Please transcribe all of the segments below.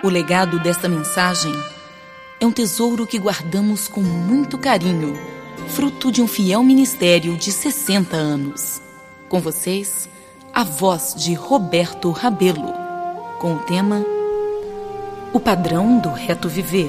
O legado desta mensagem é um tesouro que guardamos com muito carinho, fruto de um fiel ministério de 60 anos. Com vocês, a voz de Roberto Rabelo, com o tema O Padrão do Reto Viver.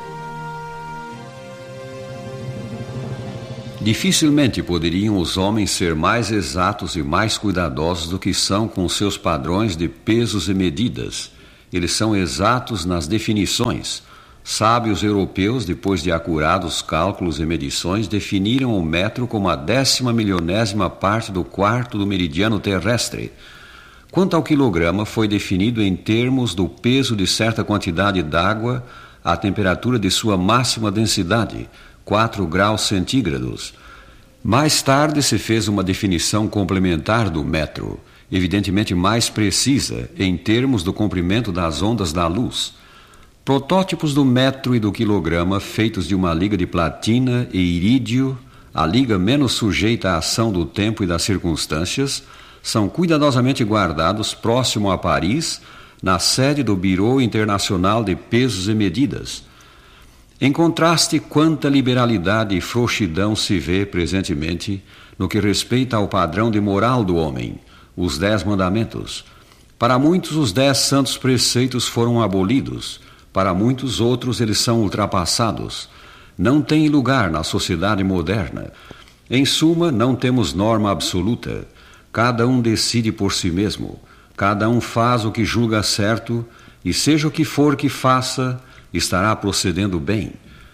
Dificilmente poderiam os homens ser mais exatos e mais cuidadosos do que são com seus padrões de pesos e medidas. Eles são exatos nas definições. Sábios europeus, depois de acurados cálculos e medições, definiram o metro como a 10ª parte do quarto do meridiano terrestre. Quanto ao quilograma, foi definido em termos do peso de certa quantidade d'água à temperatura de sua máxima densidade, 4 graus centígrados. Mais tarde se fez uma definição complementar do metro, evidentemente mais precisa em termos do comprimento das ondas da luz. Protótipos do metro e do quilograma, feitos de uma liga de platina e irídio, a liga menos sujeita à ação do tempo e das circunstâncias, são cuidadosamente guardados próximo a Paris, na sede do Bureau Internacional de Pesos e Medidas. Em contraste, quanta liberalidade e frouxidão se vê presentemente no que respeita ao padrão de moral do homem, os 10 mandamentos. Para muitos, os 10 santos preceitos foram abolidos. Para muitos outros, eles são ultrapassados. Não têm lugar na sociedade moderna. Em suma, não temos norma absoluta. Cada um decide por si mesmo. Cada um faz o que julga certo, e seja o que for que faça, estará procedendo bem.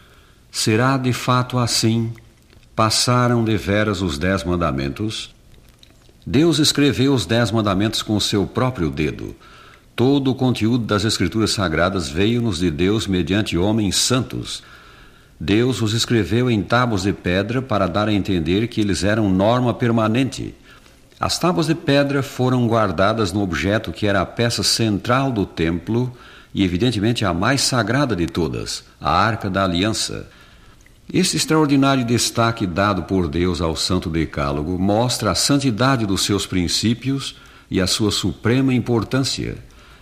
Será de fato assim? Passaram deveras os 10 mandamentos? Deus escreveu os 10 mandamentos com o seu próprio dedo. Todo o conteúdo das Escrituras Sagradas veio-nos de Deus mediante homens santos. Deus os escreveu em tábuas de pedra para dar a entender que eles eram norma permanente. As tábuas de pedra foram guardadas no objeto que era a peça central do templo e, evidentemente, a mais sagrada de todas, a Arca da Aliança. Este extraordinário destaque dado por Deus ao Santo Decálogo mostra a santidade dos seus princípios e a sua suprema importância.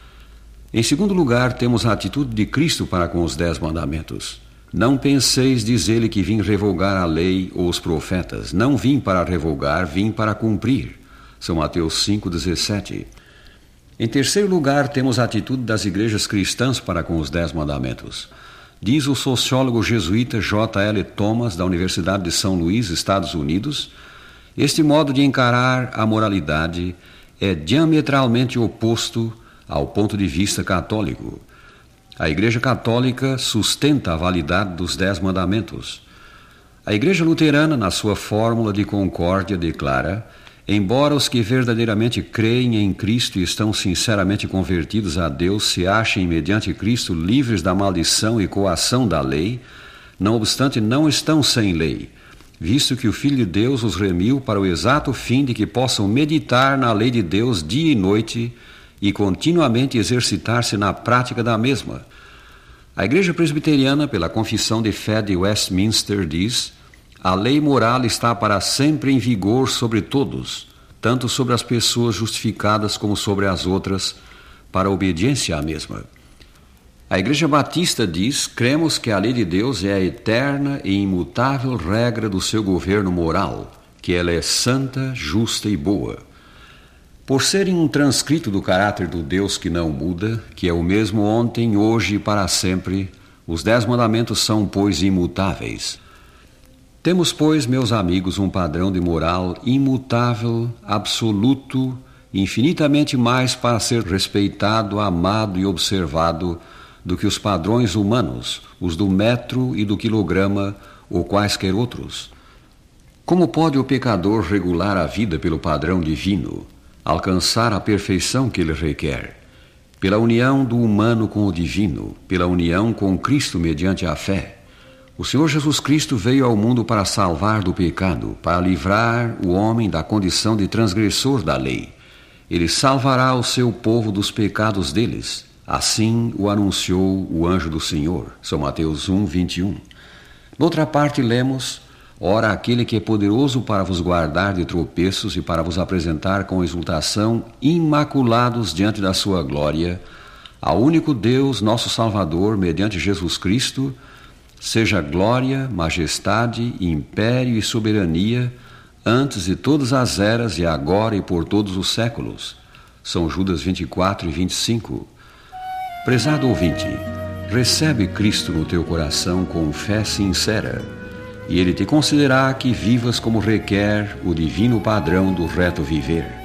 Em segundo lugar, temos a atitude de Cristo para com os 10 mandamentos. Não penseis, diz ele, que vim revogar a lei ou os profetas. Não vim para revogar, vim para cumprir. São Mateus 5,17. Em terceiro lugar, temos a atitude das igrejas cristãs para com os 10 mandamentos. Diz o sociólogo jesuíta J.L. Thomas, da Universidade de São Luís, Estados Unidos, este modo de encarar a moralidade é diametralmente oposto ao ponto de vista católico. A Igreja Católica sustenta a validade dos 10 mandamentos. A Igreja Luterana, na sua fórmula de concórdia, declara: embora os que verdadeiramente creem em Cristo e estão sinceramente convertidos a Deus se achem, mediante Cristo, livres da maldição e coação da lei, não obstante não estão sem lei, visto que o Filho de Deus os remiu para o exato fim de que possam meditar na lei de Deus dia e noite e continuamente exercitar-se na prática da mesma. A Igreja Presbiteriana, pela Confissão de Fé de Westminster, diz: a lei moral está para sempre em vigor sobre todos, tanto sobre as pessoas justificadas como sobre as outras, para a obediência à mesma. A Igreja Batista diz: cremos que a lei de Deus é a eterna e imutável regra do seu governo moral, que ela é santa, justa e boa. Por serem um transcrito do caráter do Deus que não muda, que é o mesmo ontem, hoje e para sempre, os 10 mandamentos são, pois, imutáveis. Temos, pois, meus amigos, um padrão de moral imutável, absoluto, infinitamente mais para ser respeitado, amado e observado do que os padrões humanos, os do metro e do quilograma ou quaisquer outros. Como pode o pecador regular a vida pelo padrão divino, alcançar a perfeição que ele requer? Pela união do humano com o divino, pela união com Cristo mediante a fé. O Senhor Jesus Cristo veio ao mundo para salvar do pecado, para livrar o homem da condição de transgressor da lei. Ele salvará o seu povo dos pecados deles. Assim o anunciou o anjo do Senhor. São Mateus 1:21. Noutra parte lemos: ora, aquele que é poderoso para vos guardar de tropeços e para vos apresentar com exultação imaculados diante da sua glória, Ao único Deus, nosso Salvador, mediante Jesus Cristo, seja glória, majestade, império e soberania, antes de todas as eras e agora e por todos os séculos. São Judas 24 e 25. Prezado ouvinte, recebe Cristo no teu coração com fé sincera, e Ele te concederá que vivas como requer o divino padrão do reto viver.